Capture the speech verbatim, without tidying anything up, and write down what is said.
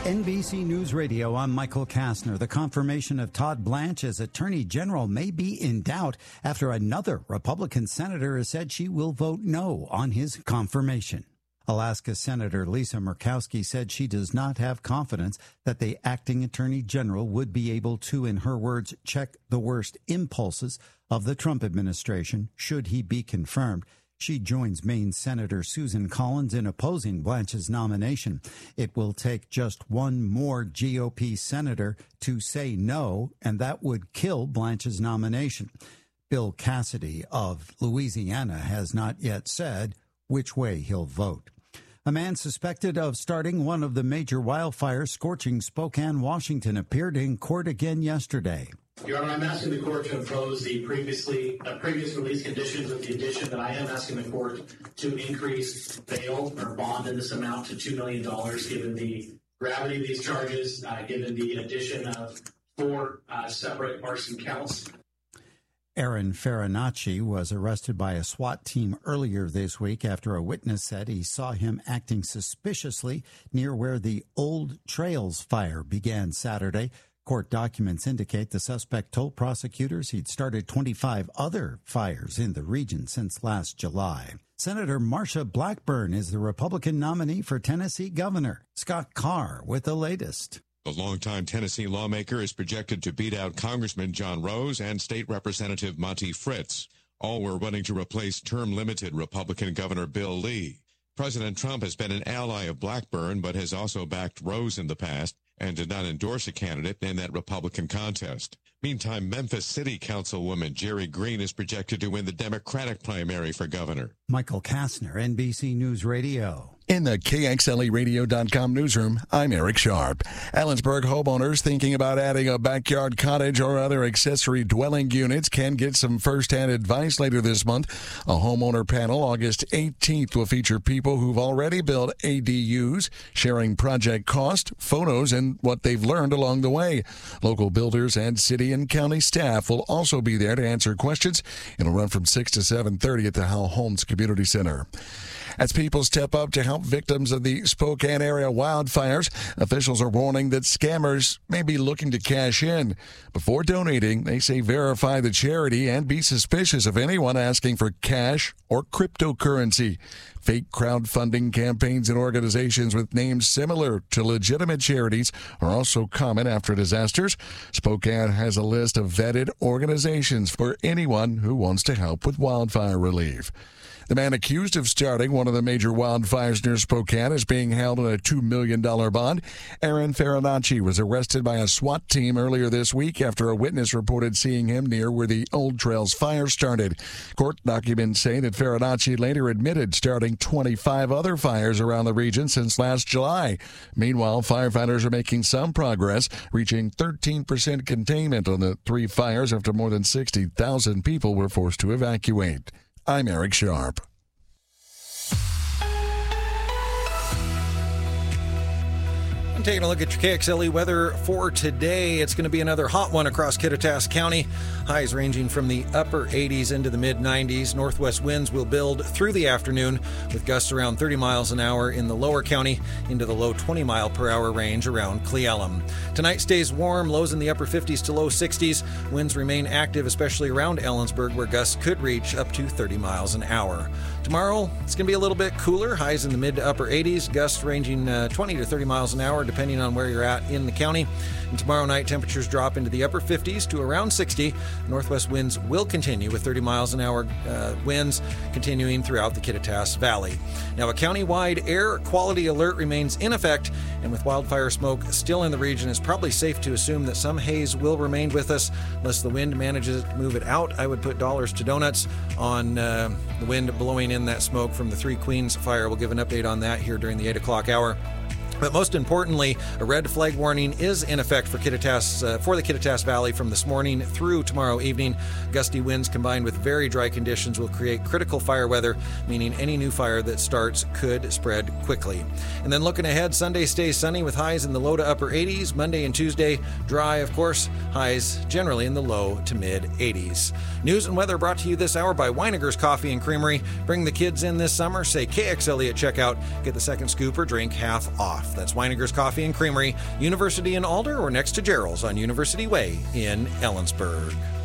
N B C News Radio, I'm Michael Kastner. The confirmation of Todd Blanche as Attorney General may be in doubt after another Republican senator has said she will vote no on his confirmation. Alaska Senator Lisa Murkowski said she does not have confidence that the acting Attorney General would be able to, in her words, check the worst impulses of the Trump administration should he be confirmed. She joins Maine Senator Susan Collins in opposing Blanche's nomination. It will take just one more G O P senator to say no, and that would kill Blanche's nomination. Bill Cassidy of Louisiana has not yet said which way he'll vote. A man suspected of starting one of the major wildfires scorching Spokane, Washington, appeared in court again yesterday. Your Honor, I'm asking the court to impose the previously uh, previous release conditions with the addition that I am asking the court to increase bail or bond in this amount to two million dollars, given the gravity of these charges, uh, given the addition of four uh, separate arson counts. Aaron Farinacci was arrested by a SWAT team earlier this week after a witness said he saw him acting suspiciously near where the Old Trails fire began Saturday. Court documents indicate the suspect told prosecutors he'd started twenty-five other fires in the region since last July. Senator Marsha Blackburn is the Republican nominee for Tennessee governor. Scott Carr with the latest. The longtime Tennessee lawmaker is projected to beat out Congressman John Rose and State Representative Monty Fritz. All were running to replace term-limited Republican Governor Bill Lee. President Trump has been an ally of Blackburn, but has also backed Rose in the past and did not endorse a candidate in that Republican contest. Meantime, Memphis City Councilwoman Jerry Green is projected to win the Democratic primary for governor. Michael Kastner, N B C News Radio. In the K X L E radio dot com newsroom, I'm Eric Sharp. Ellensburg homeowners thinking about adding a backyard cottage or other accessory dwelling units can get some first-hand advice later this month. A homeowner panel August eighteenth will feature people who've already built A D Us, sharing project cost, photos, and what they've learned along the way. Local builders and city and county staff will also be there to answer questions. It'll run from six to seven thirty at the Howell Holmes Community Center. As people step up to help victims of the Spokane area wildfires, officials are warning that scammers may be looking to cash in. Before donating, they say verify the charity and be suspicious of anyone asking for cash or cryptocurrency. Fake crowdfunding campaigns and organizations with names similar to legitimate charities are also common after disasters. Spokane has a list of vetted organizations for anyone who wants to help with wildfire relief. The man accused of starting one of the major wildfires near Spokane is being held on a two million dollars bond. Aaron Farinacci was arrested by a SWAT team earlier this week after a witness reported seeing him near where the Old Trails fire started. Court documents say that Farinacci later admitted starting twenty-five other fires around the region since last July. Meanwhile, firefighters are making some progress, reaching thirteen percent containment on the three fires after more than sixty thousand people were forced to evacuate. I'm Eric Sharp. I'm taking a look at your K X L E weather for today. It's going to be another hot one across Kittitas County. Highs ranging from the upper eighties into the mid nineties. Northwest winds will build through the afternoon with gusts around thirty miles an hour in the lower county into the low twenty mile per hour range around Cle Elum. Tonight stays warm, lows in the upper fifties to low sixties. Winds remain active, especially around Ellensburg, where gusts could reach up to thirty miles an hour. Tomorrow, it's going to be a little bit cooler, highs in the mid to upper eighties, gusts ranging uh, twenty to thirty miles an hour, depending on where you're at in the county. And tomorrow night, temperatures drop into the upper fifties to around sixty. Northwest winds will continue with thirty miles an hour uh, winds continuing throughout the Kittitas Valley. Now, a county-wide air quality alert remains in effect, and with wildfire smoke still in the region, it's probably safe to assume that some haze will remain with us unless the wind manages to move it out. I would put dollars to donuts on uh, the wind blowing in that smoke from the Three Queens fire. We'll give an update on that here during the eight o'clock hour. But most importantly, a red flag warning is in effect for Kittitas, uh, for the Kittitas Valley from this morning through tomorrow evening. Gusty winds combined with very dry conditions will create critical fire weather, meaning any new fire that starts could spread quickly. And then looking ahead, Sunday stays sunny with highs in the low to upper eighties. Monday and Tuesday, dry, of course, highs generally in the low to mid eighties. News and weather brought to you this hour by Weiniger's Coffee and Creamery. Bring the kids in this summer. Say K X L E at checkout. Get the second scoop or drink half off. yourself. That's Weininger's Coffee and Creamery, University in Alder, or next to Gerald's on University Way in Ellensburg.